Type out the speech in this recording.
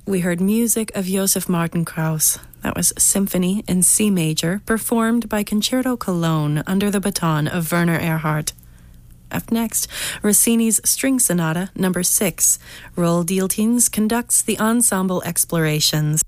we heard music of Joseph Martin Krauss. That was Symphony in C major, performed by Concerto Cologne under the baton of Werner Erhard. Up next, Rossini's String Sonata No. 6. Roel Deeltines conducts the ensemble explorations.